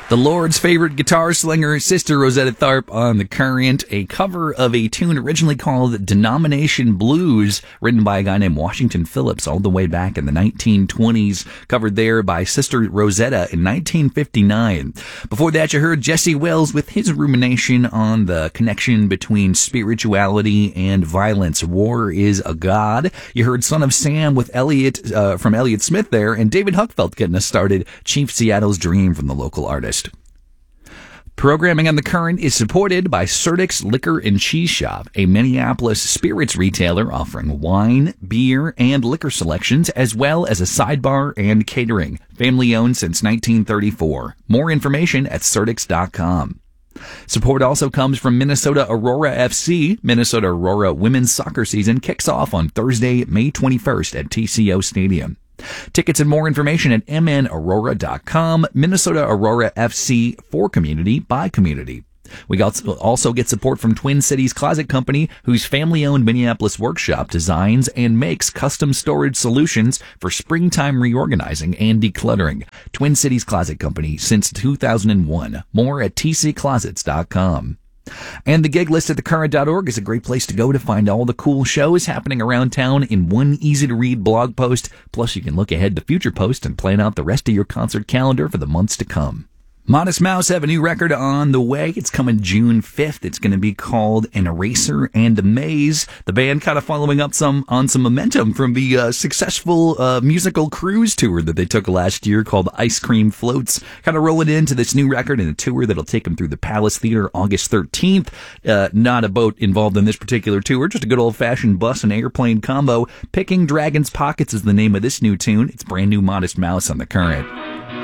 The Lord's favorite guitar slinger, Sister Rosetta Tharpe on The Current, a cover of a tune originally called Denomination Blues, written by a guy named Washington Phillips all the way back in the 1920s, covered there by Sister Rosetta in 1959. Before that, you heard Jesse Wells with his rumination on the connection between spirituality and violence. War is a God. You heard Son of Sam with Elliott, from Elliott Smith there, and David Huckfeld getting us started, Chief Seattle's Dream from the local artist. Programming on The Current is supported by Surdyk's Liquor and Cheese Shop, a Minneapolis spirits retailer offering wine, beer, and liquor selections, as well as a sidebar and catering. Family-owned since 1934. More information at surdyks.com. Support also comes from Minnesota Aurora FC. Minnesota Aurora women's soccer season kicks off on Thursday, May 21st at TCO Stadium. Tickets and more information at mnaurora.com. Minnesota Aurora FC, for community, by community. We also get support from Twin Cities Closet Company, whose family-owned Minneapolis workshop designs and makes custom storage solutions for springtime reorganizing and decluttering. Twin Cities Closet Company since 2001. More at tcclosets.com. And the gig list at thecurrent.org is a great place to go to find all the cool shows happening around town in one easy-to-read blog post. Plus, you can look ahead to future posts and plan out the rest of your concert calendar for the months to come. Modest Mouse have a new record on the way. It's coming June 5th. It's going to be called An Eraser and a Maze. The band kind of following up on some momentum from the successful musical cruise tour that they took last year called Ice Cream Floats. Kind of rolling into this new record and a tour that'll take them through the Palace Theater August 13th. Not a boat involved in this particular tour, just a good old-fashioned bus and airplane combo. Picking Dragon's Pockets is the name of this new tune. It's brand new Modest Mouse on The Current.